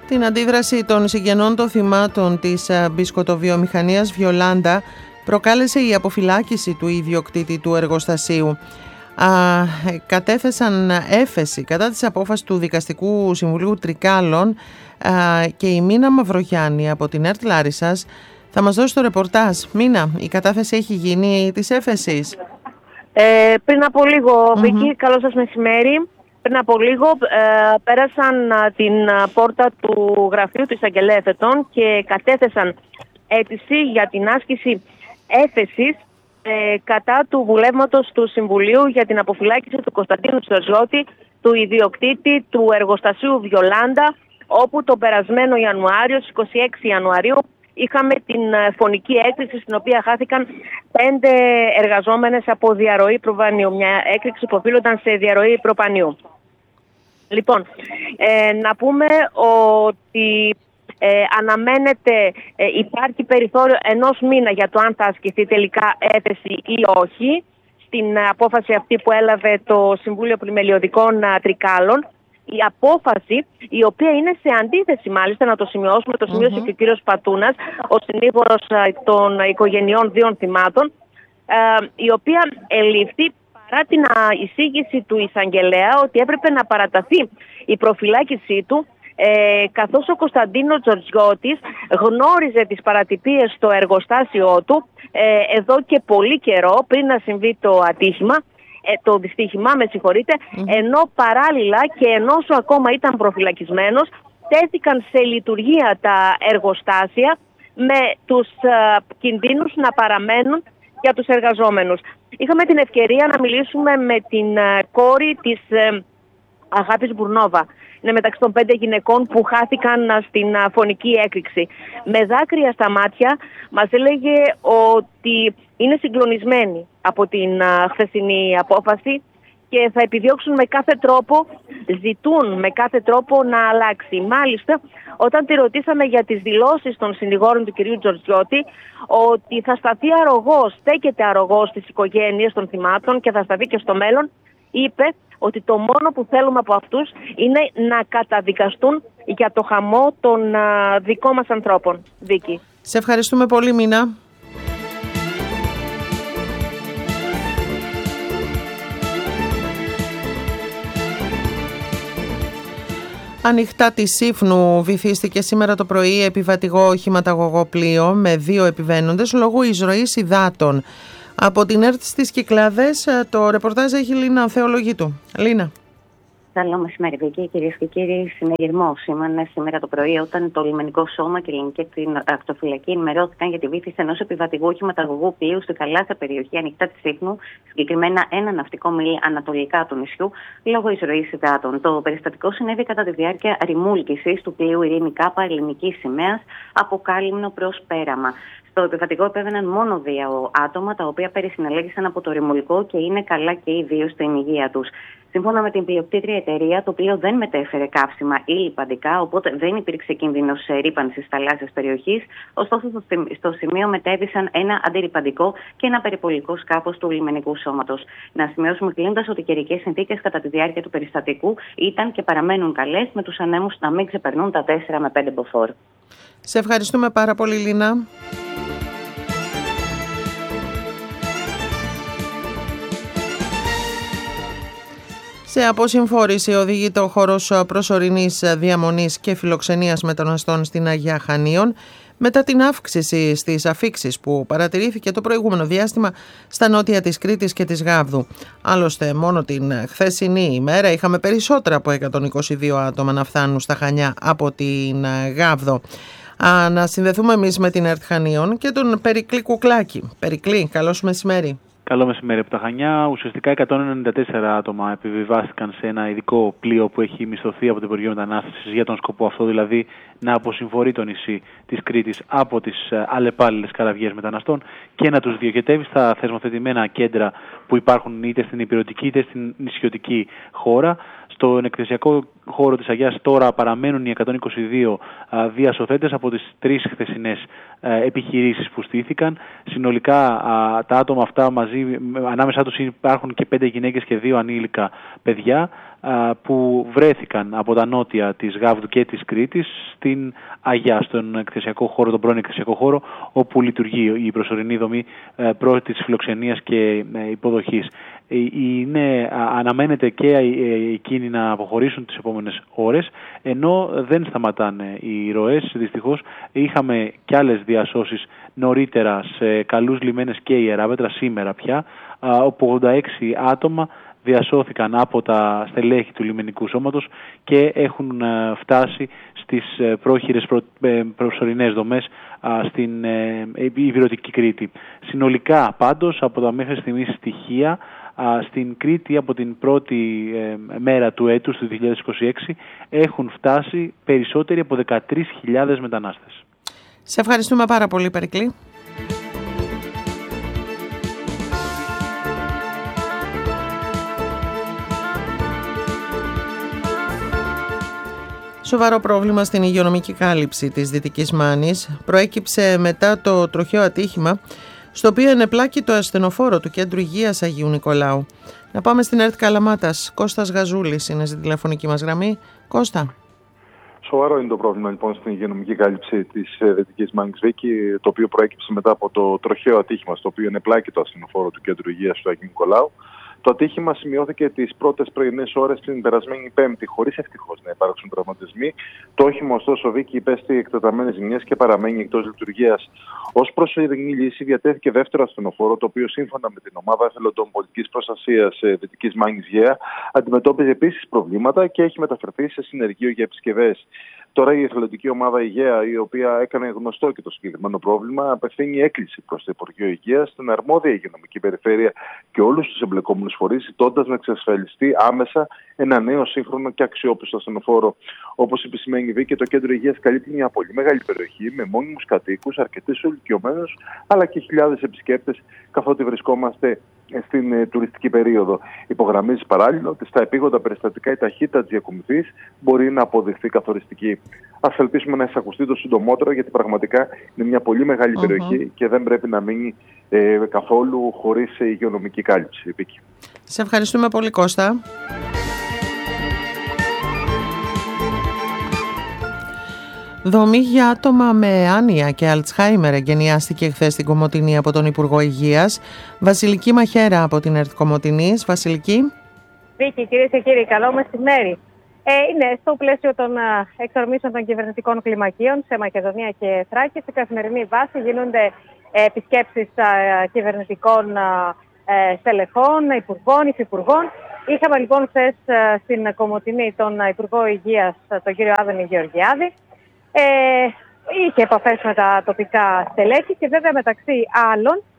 Την αντίδραση των συγγενών των θυμάτων της μπισκοτοβιομηχανίας Βιολάντα προκάλεσε η αποφυλάκηση του ιδιοκτήτη του εργοστασίου. Κατέθεσαν έφεση κατά της απόφασης του Δικαστικού Συμβουλίου Τρικάλων και η Μίνα Μαυρογιάννη από την ΕΡΤ Λάρισσας θα μας δώσει το ρεπορτάζ. Μίνα, η κατάθεση έχει γίνει της έφεσης? Πριν από λίγο, Βίκη, καλό σας μεσημέρι. Πριν από λίγο πέρασαν την πόρτα του γραφείου του Εισαγγελέα Εφετών και κατέθεσαν αίτηση για την άσκηση έφεσης κατά του βουλεύματος του Συμβουλίου για την αποφυλάκηση του Κωνσταντίνου Τζορτζιώτη, του ιδιοκτήτη του εργοστασίου Βιολάντα, όπου τον περασμένο Ιανουάριο, στις 26 Ιανουαρίου, είχαμε την φωνική έκρηξη στην οποία χάθηκαν 5 εργαζόμενες από διαρροή προπανίου. Μια έκρηξη που οφείλονταν σε διαρροή προπανίου. Λοιπόν, να πούμε ότι αναμένεται, υπάρχει περιθώριο 1 μήνα για το αν θα ασκηθεί τελικά έφεση ή όχι στην απόφαση αυτή που έλαβε το Συμβούλιο Πλημελιωδικών Τρικάλων. Η απόφαση, η οποία είναι σε αντίθεση μάλιστα, να το σημειώσουμε, το σημείωσε και ο κύριος Πατούνας, ο συνήγορος των οικογενειών 2 θυμάτων, η οποία ελήφθη παρά την εισήγηση του εισαγγελέα ότι έπρεπε να παραταθεί η προφυλάκησή του, καθώς ο Κωνσταντίνος Τζορτζιώτης γνώριζε τις παρατυπίες στο εργοστάσιό του εδώ και πολύ καιρό πριν να συμβεί το ατύχημα, το δυστύχημα, ενώ παράλληλα και ενώ ακόμα ήταν προφυλακισμένος, τέθηκαν σε λειτουργία τα εργοστάσια με τους κινδύνους να παραμένουν για τους εργαζόμενους. Είχαμε την ευκαιρία να μιλήσουμε με την κόρη της Αγάπης Μπουρνόβα. Είναι μεταξύ των 5 γυναικών που χάθηκαν στην φωνική έκρηξη. Με δάκρυα στα μάτια μας έλεγε ότι είναι συγκλονισμένη από την χθεσινή απόφαση και θα επιδιώξουν με κάθε τρόπο, ζητούν με κάθε τρόπο να αλλάξει. Μάλιστα, όταν τη ρωτήσαμε για τις δηλώσεις των συνηγόρων του κυρίου Τζορτζιώτη, ότι θα σταθεί αρρωγός, στέκεται αρρωγός στις οικογένειες των θυμάτων και θα σταθεί και στο μέλλον, είπε ότι το μόνο που θέλουμε από αυτούς είναι να καταδικαστούν για το χαμό των δικών μας ανθρώπων. Βίκη. Σε ευχαριστούμε πολύ, Μίνα. Ανοιχτά της Σύφνου βυθίστηκε σήμερα το πρωί επιβατηγό οχηματαγωγό πλοίο με 2 επιβαίνοντες λόγω εισρωής υδάτων. Από την ΕΡΤ στις Κυκλάδες το ρεπορτάζ έχει Λίνα Θεολογίτου. Λίνα. Καλό μεσημέρι, Βίκη. Κυρίες και κύριοι, συνεγερμός σήμανε σήμερα το πρωί όταν το λιμενικό σώμα και η ελληνική ακτοφυλακή ενημερώθηκαν για τη βύθιση ενός επιβατηγού οχηματαγωγού πλοίου στη θαλάσσια περιοχή ανοιχτά της Σύφνου, συγκεκριμένα 1 ναυτικό μίλι ανατολικά του νησιού, λόγω εισρωής υδάτων. Το περιστατικό συνέβη κατά τη διάρκεια ρημούλκησης του πλοίου Ειρήνη Κάπα ελληνικής σημαίας από Κάλυμνο προς Πέραμα. Στο επιβατικό επέβαιναν μόνο 2 άτομα, τα οποία περισυνελέγησαν από το ρημουλικό και είναι καλά και οι 2 στην υγεία τους. Σύμφωνα με την πλειοκτήτρια εταιρεία, το πλοίο δεν μετέφερε καύσιμα ή λιπαντικά, οπότε δεν υπήρξε κίνδυνος ρύπανσης θαλάσσιας περιοχής. Ωστόσο, στο σημείο μετέβησαν ένα αντιρρυπαντικό και ένα περιπολικό σκάφος του λιμενικού σώματος. Να σημειώσουμε κλείνοντας ότι οι καιρικές συνθήκες κατά τη διάρκεια του περιστατικού ήταν και παραμένουν καλές, με τους ανέμους να μην ξεπερνούν τα 4 με 5 μποφόρ. Σε ευχαριστούμε πάρα πολύ, Λίνα. Σε αποσυμφόρηση οδηγείται ο χώρος προσωρινής διαμονής και φιλοξενίας μεταναστών στην Αγία Χανίων μετά την αύξηση στις αφίξεις που παρατηρήθηκε το προηγούμενο διάστημα στα νότια της Κρήτης και της Γάβδου. Άλλωστε, μόνο την χθεσινή ημέρα είχαμε περισσότερα από 122 άτομα να φτάνουν στα Χανιά από την Γάβδο. Να συνδεθούμε εμείς με την ΕΡΤ Χανίων και τον Περικλή Κουκλάκη. Περικλή, καλώς μεσημέρι. Καλό μεσημέρι από τα Χανιά. Ουσιαστικά 194 άτομα επιβιβάστηκαν σε ένα ειδικό πλοίο που έχει μισθωθεί από το Υπουργείο Μετανάστευσης για τον σκοπό αυτό, δηλαδή να αποσυμφορεί το νησί της Κρήτης από τις αλλεπάλληλες καραβιές μεταναστών και να τους διοχετεύει στα θεσμοθετημένα κέντρα που υπάρχουν είτε στην ηπειρωτική είτε στην νησιωτική χώρα. Στον εκκλησιακό χώρο της Αγιάς τώρα παραμένουν οι 122 διασωθέντες από τις 3 χθεσινές επιχειρήσεις που στήθηκαν. Συνολικά τα άτομα αυτά μαζί, ανάμεσά τους υπάρχουν και 5 γυναίκες και 2 ανήλικα παιδιά που βρέθηκαν από τα νότια της Γάβδου και της Κρήτης στην Αγιά, στον εκκλησιακό χώρο, τον πρώην εκκλησιακό χώρο, όπου λειτουργεί η προσωρινή δομή πρώτης φιλοξενίας και υποδοχής. Αναμένεται και εκείνοι να αποχωρήσουν τις επόμενες ώρες, ενώ δεν σταματάνε οι ροές. Δυστυχώς είχαμε κι άλλες διασώσεις νωρίτερα σε καλούς λιμένες και Ιεράπετρα σήμερα πια, όπου 86 άτομα διασώθηκαν από τα στελέχη του λιμενικού σώματος και έχουν φτάσει στις πρόχειρες προσωρινές δομές στην Ιβηρωτική Κρήτη. Συνολικά πάντως από τα μέχρι στιγμής στοιχεία στην Κρήτη από την πρώτη μέρα του έτους του 2026 έχουν φτάσει περισσότεροι από 13.000 μετανάστες. Σε ευχαριστούμε πάρα πολύ, Περικλή. Σοβαρό πρόβλημα στην υγειονομική κάλυψη της Δυτικής Μάνης προέκυψε μετά το τροχαίο ατύχημα στο οποίο ενεπλάκη το ασθενοφόρο του Κέντρου Υγείας Αγίου Νικολάου. Να πάμε στην ΕΡΤ Καλαμάτας. Κώστας Γαζούλης είναι στην τηλεφωνική μας γραμμή. Κώστα. Σοβαρό είναι το πρόβλημα λοιπόν στην υγειονομική κάλυψη της Δυτικής Μάνης, Βίκη, το οποίο προέκυψε μετά από το τροχαίο ατύχημα στο οποίο ενεπλάκη το ασθενοφόρο του Κέντρου Υγείας του Αγίου Νικολάου. Το ατύχημα σημειώθηκε τις πρώτες πρωινές ώρες την περασμένη Πέμπτη, χωρίς ευτυχώς να υπάρξουν τραυματισμοί. Το όχημα, ωστόσο, Βίκη, υπέστη εκτεταμένες ζημιές και παραμένει εκτός λειτουργίας. Ως προσωρινή λύση, διατέθηκε δεύτερο ασθενοφόρο, το οποίο σύμφωνα με την ομάδα εθελοντών πολιτικής προστασίας Δυτικής Μάνης ΓΕΑ αντιμετώπιζε επίσης προβλήματα και έχει μεταφερθεί σε συνεργείο για επισκευές. Τώρα η εθελοντική ομάδα Υγεία, η οποία έκανε γνωστό και το συγκεκριμένο πρόβλημα, απευθύνει έκκληση προς το Υπουργείο Υγείας, στην αρμόδια υγειονομική περιφέρεια και όλους τους εμπλεκόμενους φορείς, ζητώντας να εξασφαλιστεί άμεσα ένα νέο σύγχρονο και αξιόπιστο ασθενοφόρο. Όπως επισημαίνει η Βίκη, το Κέντρο Υγείας καλύπτει μια πολύ μεγάλη περιοχή με μόνιμους κατοίκους, αρκετούς ηλικιωμένους, αλλά και χιλιάδες επισκέπτες, καθότι βρισκόμαστε στην τουριστική περίοδο. Υπογραμμίζει παράλληλα ότι στα επίγοντα περιστατικά η ταχύτητα της διακομιδής μπορεί να αποδειχθεί καθοριστική. Ας ελπίσουμε να εισακουστεί το συντομότερο, γιατί πραγματικά είναι μια πολύ μεγάλη περιοχή και δεν πρέπει να μείνει καθόλου χωρίς υγειονομική κάλυψη. Σε ευχαριστούμε πολύ, Κώστα. Δομή για άτομα με άνοια και Αλτσχάιμερ εγκαινιάστηκε χθες στην Κομοτηνή από τον Υπουργό Υγείας. Βασιλική Μαχέρα από την ΕΡΤ Κομοτηνής. Βασιλική. Βίκη, κυρίες και κύριοι, καλό μεσημέρι. Είναι στο πλαίσιο των εξορμήσεων των κυβερνητικών κλιμακίων σε Μακεδονία και Θράκη. Σε καθημερινή βάση γίνονται επισκέψεις κυβερνητικών στελεχών, υπουργών, υφυπουργών. Είχαμε λοιπόν χθες στην Κομοτηνή τον Υπουργό Υγείας, τον κύριο Άδωνη Γεωργιάδη. Είχε επαφές με τα τοπικά στελέχη και βέβαια μεταξύ άλλων